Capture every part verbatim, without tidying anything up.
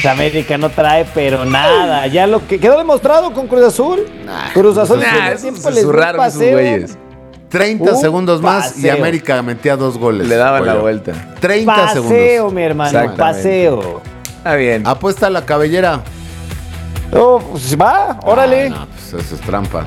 Pues América no trae, pero nada. Ya lo que quedó demostrado con Cruz Azul. Nah, Cruz Azul nah, en el primer esos tiempo se les dio un zurraron esos paseo. güeyes. treinta Un segundos más y paseo. América metía dos goles. Le daban la pollo. vuelta. treinta Paseo, segundos. mi hermano. Exactamente. Paseo. Está bien. Apuesta a la cabellera. Oh, pues va, órale. Ah, no, pues eso es trampa.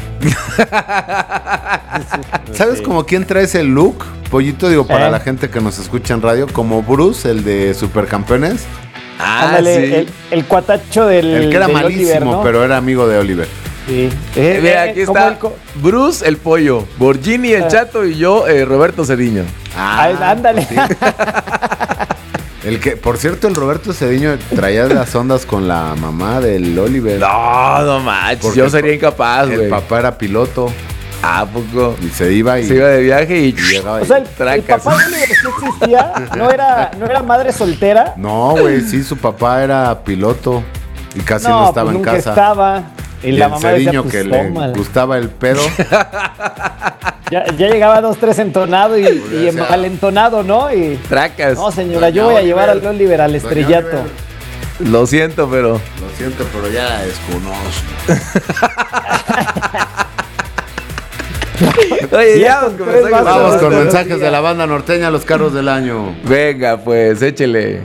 ¿Sabes como quién trae ese look? Pollito, digo, para ¿Eh? la gente que nos escucha en radio, como Bruce, el de Supercampeones. Ah, Ándale, sí. el, el cuatacho del. El que era del malísimo, Oliver, ¿no? pero era amigo de Oliver. Sí. Eh, Eh, Mira, eh, aquí como está el co- Bruce el pollo, Borgini el Ah. chato y yo, eh, Roberto Cediño. Ay, ándale. El que, por cierto, el Roberto Cediño traía las ondas con la mamá del Oliver. No, no manches, Porque yo el sería pa- incapaz, El güey. papá era piloto ¿A poco? y se iba y, Se iba de viaje y... y llegaba. O sea, y- el, el Tracas. papá de Oliver sí existía. No era, no era madre soltera. No, güey, sí, su papá era piloto y casi no, No, estaba pues en nunca casa. estaba. Y, Y la el mamá decía, Cediño pues, que le tómala. gustaba el pedo. Ya, ya llegaba dos, tres entonado y, y decía- malentonado, ¿no? Y Tracas. no, señora, yo Doña voy a llevar al Oliver, Oliver al Doña estrellato. Oliver, Lo siento, pero... Lo siento, pero ya la desconozco. Oye, Ya ya con vamos con tres mensajes. vasos. Vamos con Buenos mensajes días. de la banda norteña, los carros del año. Venga, pues, échele.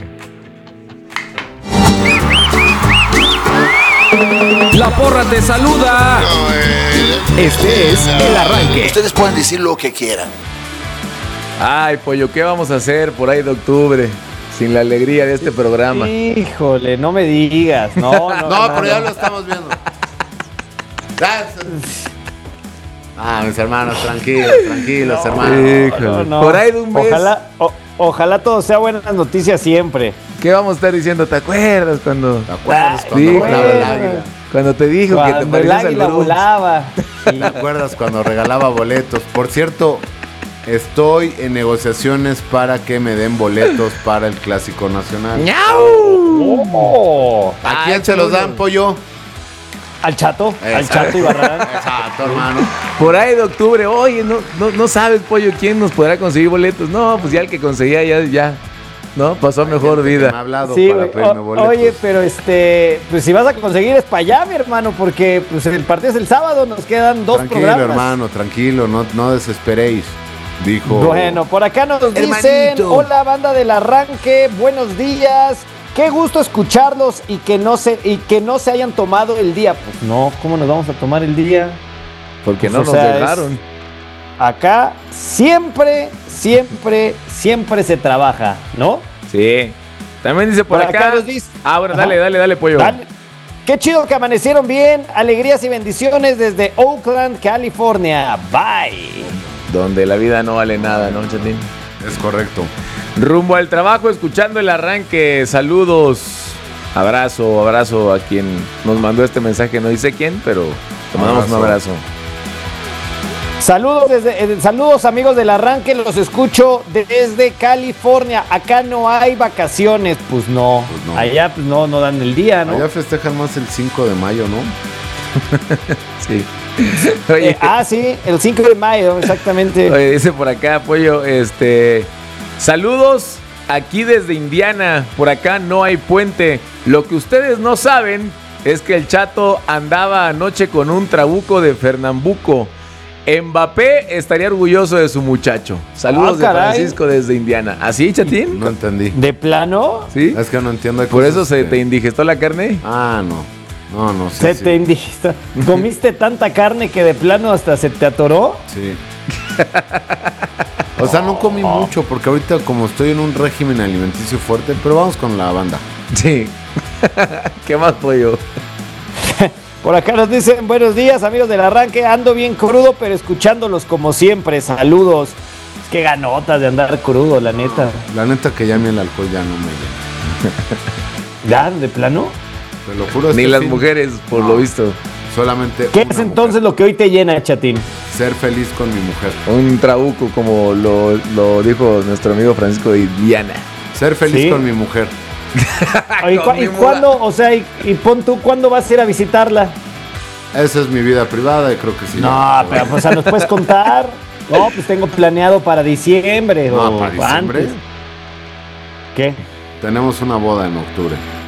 La porra te saluda. Este es el arranque. Ustedes pueden decir lo que quieran. Ay, pollo, ¿qué vamos a hacer por ahí de octubre? Sin la alegría de este programa. Híjole, no me digas. No, no, No, pero ya lo estamos viendo. Ah, mis hermanos, tranquilos, tranquilos, hermanos. Híjole. no, no. Por ahí de un mes. Ojalá, o- ojalá todo sea buenas noticias siempre. ¿Qué vamos a estar diciendo? ¿Te acuerdas cuando, ¿Te acuerdas Ay, cuando sí, volaba el bueno. águila? cuando te dijo que te Cuando el parecías al águila Bruce? volaba. ¿Te acuerdas cuando regalaba boletos? Por cierto, estoy en negociaciones para que me den boletos para el Clásico Nacional. Oh, ¿A Ay, quién se los chulo. dan, pollo? al chato, al Exacto. chato y Barragán. Exacto, hermano. Por ahí de octubre, oye, no, no, no sabes, pollo, quién nos podrá conseguir boletos. No, pues ya el que conseguía ya, ya, ¿no? Pasó mejor Gente que vida. Me ha hablado Sí, para güey. pedirme O- boletos. oye, pero este, pues si vas a conseguir es para allá, mi hermano, porque pues el partido es el sábado, nos quedan dos tranquilo, programas. hermano, tranquilo, no, no desesperéis. Dijo. Bueno, por acá nos dicen, Hermanito. hola banda del arranque, buenos días, qué gusto escucharlos y que no se y que no se hayan tomado el día. Pues no, ¿cómo nos vamos a tomar el día? Porque Pues, no o nos sea, es- dejaron. Acá siempre, siempre, siempre se trabaja, ¿no? Sí. También dice por, Por acá acá. nos dice- Ah, bueno, Ajá. dale, dale, dale, pollo. Dale. Qué chido que amanecieron bien, alegrías y bendiciones desde Oakland, California. Bye. Donde la vida no vale nada, ¿no, chatín? Es correcto. Rumbo al trabajo, escuchando el arranque. Saludos. Abrazo, abrazo a quien nos mandó este mensaje. No dice quién, pero te mandamos un Abrazo. abrazo. Saludos, desde, eh, saludos amigos del arranque, los escucho desde California. Acá no hay vacaciones, pues no. Pues no. Allá pues no, no dan el día, ¿no? Allá festejan más el cinco de mayo, ¿no? Sí. Oye, Eh, ah, sí, el cinco de mayo, exactamente. oye, dice por acá, pollo, este. Saludos aquí desde Indiana. Por acá no hay puente. Lo que ustedes no saben es que el Chato andaba anoche con un trabuco de Fernambuco. Mbappé estaría orgulloso de su muchacho. Saludos Ah, de caray. Francisco desde Indiana. ¿Así, chatín? No entendí. ¿De plano? ¿Sí? Es que no entiendo. hay ¿Por cosas eso se que- te indigestó la carne? Ah, no. No, no, sí, Se sí. te indigesta. ¿Comiste tanta carne que de plano hasta se te atoró? Sí. O sea, no comí mucho porque ahorita como estoy en un régimen alimenticio fuerte, pero vamos con la banda. Sí. ¿Qué más, pollo? Por acá nos dicen, buenos días amigos del arranque, ando bien crudo, pero escuchándolos como siempre, saludos. Es que ganotas de andar crudo, la neta. La neta que ya a mí el alcohol ya no me llena. ¿Ya? ¿De plano? Te lo juro. Ni este las fin, mujeres, por No. lo visto. Solamente ¿Qué una es entonces mujer. lo que hoy te llena, chatín? Ser feliz con mi mujer. Un trabuco, como lo, lo dijo nuestro amigo Francisco de Indiana. Ser feliz ¿Sí? con mi mujer. ¿Y, Con cu- mi y muda. cuándo, o sea, y, y pon tú, ¿cuándo vas a ir a visitarla? Esa es mi vida privada y creo que sí. No, pero pues, o sea, ¿nos puedes contar? No, pues tengo planeado para diciembre No, o para diciembre. antes. ¿Qué? Tenemos una boda en octubre.